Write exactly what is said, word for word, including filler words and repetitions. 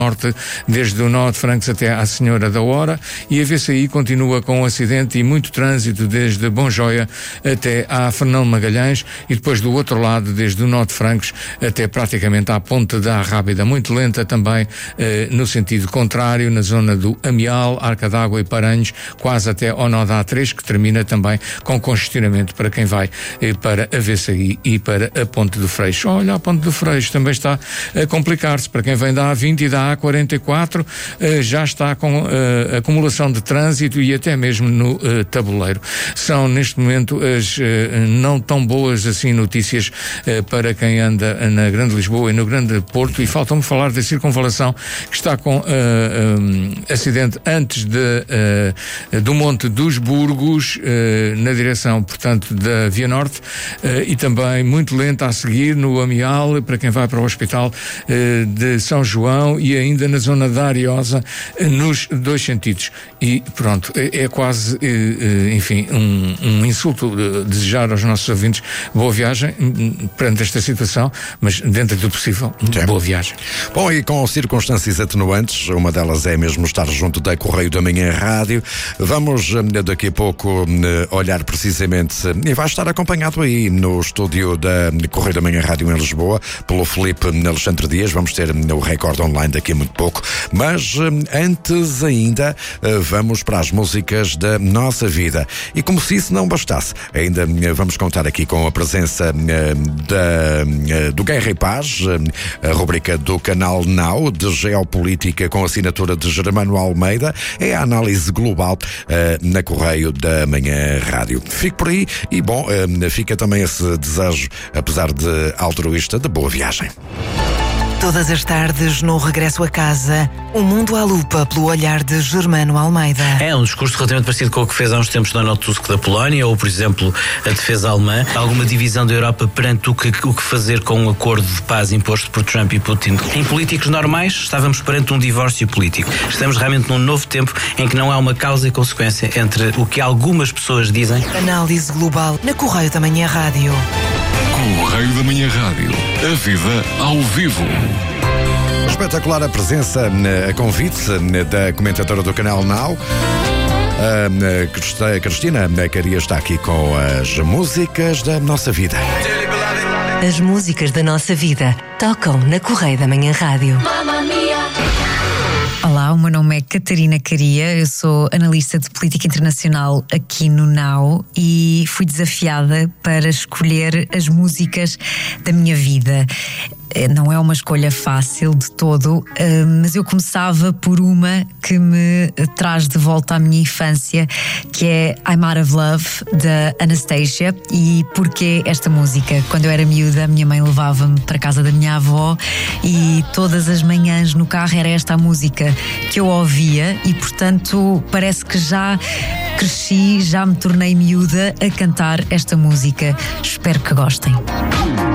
norte, desde o Nó de Francos até à Senhora da Hora, e a V C I continua com um acidente e muito trânsito desde Bom Joia até à Fernão Magalhães, e depois do outro lado, desde o Nó de Francos até praticamente à Ponte da Arrábida, muito lenta também eh, no sentido contrário, na zona do Amial, Arca d'Água e Paranhos, quase até ao Nó da A três, que termina também com congestionamento para quem vai eh, para a V C I e para a Ponte do Freixo. Olha, a Ponte do Freixo também está a complicar-se, para quem vem da A vinte e da A quarenta e quatro, eh, já está com eh, acumulação de trânsito e até mesmo no eh, tabuleiro. São neste momento as eh, não tão boas assim notícias eh, para quem anda na Grande Lisboa e no Grande Porto, e falta-me falar da circunvalação, que está com uh, um, acidente antes de, uh, do Monte dos Burgos, uh, na direção, portanto, da Via Norte, uh, e também muito lenta a seguir no Amial, para quem vai para o Hospital uh, de São João, e ainda na zona da Ariosa, uh, nos dois sentidos. E pronto, é, é quase, uh, uh, enfim, um, um insulto uh, desejar aos nossos ouvintes boa viagem uh, perante esta situação, mas dentro do possível, Sim. boa viagem. Bom, e com circunstâncias atenuantes, uma delas é mesmo estar junto da Correio da Manhã Rádio. Vamos daqui a pouco olhar precisamente, e vai estar acompanhado aí no estúdio da Correio da Manhã Rádio em Lisboa pelo Filipe Alexandre Dias. Vamos ter o recorde online daqui a muito pouco, mas antes ainda vamos para as músicas da nossa vida, e como se isso não bastasse, ainda vamos contar aqui com a presença da, do Guerra e Paz, a rubrica do Canal Now de Geopolítica com assinatura de Germano Almeida. É a análise global uh, na Correio da Manhã Rádio. Fique por aí e, bom, uh, fica também esse desejo, apesar de altruísta, de boa viagem. Todas as tardes, no regresso a casa, o mundo à lupa pelo olhar de Germano Almeida. É um discurso relativamente parecido com o que fez há uns tempos Donald Tusk da Polónia, ou, por exemplo, a defesa alemã. Alguma divisão da Europa perante o que, o que fazer com um acordo de paz imposto por Trump e Putin. Em políticos normais, estávamos perante um divórcio político. Estamos realmente num novo tempo em que não há uma causa e consequência entre o que algumas pessoas dizem. Análise global na Correio da Manhã Rádio. Correio da Manhã Rádio. A vida ao vivo. Espetacular a presença, a convite da comentadora do Canal Now. A Cristina Caria está aqui com as músicas da nossa vida. As músicas da nossa vida tocam na Correio da Manhã Rádio. Olá, o meu nome é Catarina Caria, eu sou analista de política internacional aqui no Now e fui desafiada para escolher as músicas da minha vida. Não é uma escolha fácil de todo, mas eu começava por uma que me traz de volta à minha infância, que é I'm Out of Love, da Anastasia. E porquê esta música? Quando eu era miúda, a minha mãe levava-me para a casa da minha avó e todas as manhãs no carro era esta a música que eu ouvia, e portanto parece que já cresci, já me tornei miúda a cantar esta música. Espero que gostem.